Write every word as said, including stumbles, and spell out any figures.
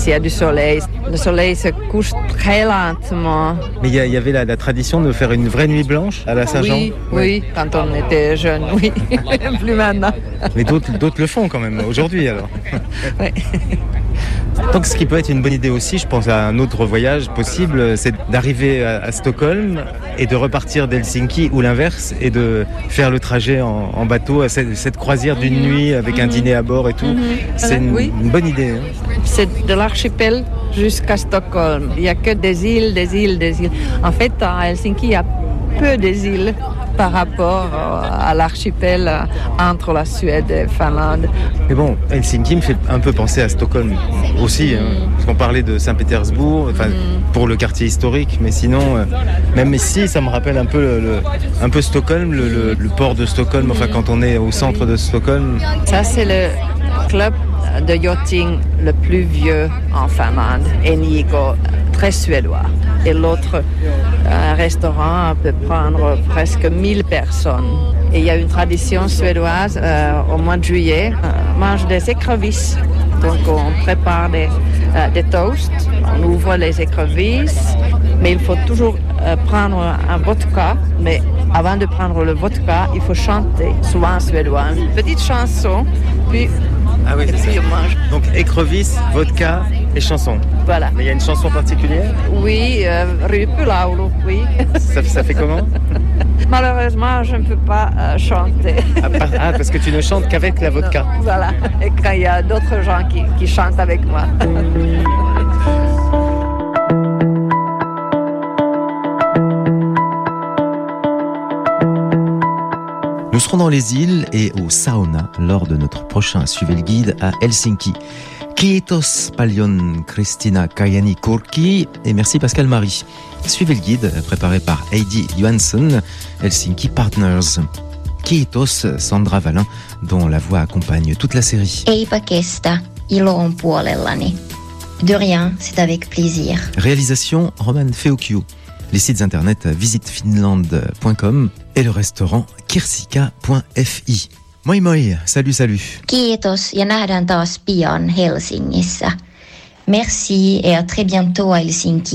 s'il y a du soleil. Le soleil se couche très lentement. Mais il y, y avait la, la tradition de faire une vraie nuit blanche à la Saint-Jean. Oui, oui, oui, quand on était jeune, oui. Plus maintenant. Mais d'autres, d'autres le font quand même, aujourd'hui alors. Oui. Donc ce qui peut être une bonne idée aussi, je pense à un autre voyage possible, c'est d'arriver à, à Stockholm et de repartir d'Helsinki ou l'inverse et de faire le trajet en, en bateau à cette, cette croisière d'une mmh. nuit avec mmh. un dîner à bord et tout. Mmh. C'est une, oui. une bonne idée. Hein. C'est de l'archipel jusqu'à Stockholm. Il n'y a que des îles, des îles, des îles. En fait, à Helsinki, il y a peu des îles par rapport à l'archipel entre la Suède et la Finlande. Mais bon, Helsinki me fait un peu penser à Stockholm aussi, hein, parce qu'on parlait de Saint-Pétersbourg, enfin mm. pour le quartier historique, mais sinon, euh, même ici, ça me rappelle un peu, le, le, un peu Stockholm, le, le, le port de Stockholm, enfin quand on est au centre de Stockholm. Ça, c'est le club de yachting le plus vieux en Finlande, Enigo, très suédois. Et l'autre un restaurant peut prendre presque mille personnes. Et il y a une tradition suédoise, euh, au mois de juillet, on mange des écrevisses. Donc on prépare des, euh, des toasts, on ouvre les écrevisses, mais il faut toujours euh, prendre un vodka. Mais avant de prendre le vodka, il faut chanter, souvent en suédois, une petite chanson, puis... Ah oui, c'est ça. Donc écrevisses, vodka et chanson. Voilà. Mais il y a une chanson particulière ? Oui, euh, Rypylaulu, oui. Ça, ça fait comment ? Malheureusement, je ne peux pas euh, chanter. Ah, ah, parce que tu ne chantes qu'avec la vodka. Non, voilà. Et quand il y a d'autres gens qui, qui chantent avec moi. Nous serons dans les îles et au sauna lors de notre prochain Suivez le guide à Helsinki. Kiitos paljon Kristina Kajani-Kurki et merci Pascal Marie. Suivez le guide préparé par Heidi Johansson, Helsinki Partners. Kiitos Sandra Vallin, dont la voix accompagne toute la série. Eipä kestä, ilo on puolellani. De rien, c'est avec plaisir. Réalisation Roman Feokio. Les sites internet visitefinland point com et le restaurant kirsika point f i. Moi moi, salut salut. Kiitos ja nähdään taas pian Helsingissä. Merci et à très bientôt à Helsinki.